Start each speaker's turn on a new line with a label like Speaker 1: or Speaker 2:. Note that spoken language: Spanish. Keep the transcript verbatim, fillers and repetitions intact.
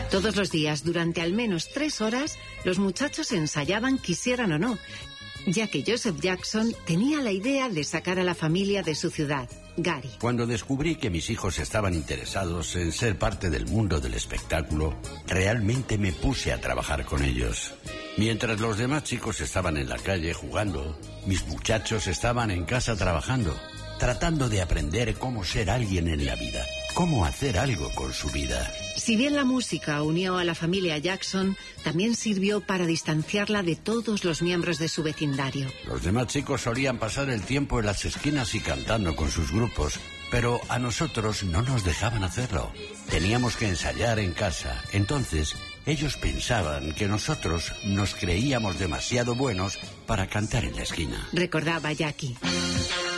Speaker 1: Todos los días, durante al menos tres horas, los muchachos ensayaban, quisieran o no, ya que Joseph Jackson tenía la idea de sacar a la familia de su ciudad, Gary.
Speaker 2: Cuando descubrí que mis hijos estaban interesados en ser parte del mundo del espectáculo, realmente me puse a trabajar con ellos. Mientras los demás chicos estaban en la calle jugando, mis muchachos estaban en casa trabajando, tratando de aprender cómo ser alguien en la vida, cómo hacer algo con su vida.
Speaker 1: Si bien la música unió a la familia Jackson, también sirvió para distanciarla de todos los miembros de su vecindario.
Speaker 2: Los demás chicos solían pasar el tiempo en las esquinas y cantando con sus grupos, pero a nosotros no nos dejaban hacerlo. Teníamos que ensayar en casa. Entonces, ellos pensaban que nosotros nos creíamos demasiado buenos para cantar en la esquina.
Speaker 1: Recordaba Jackie.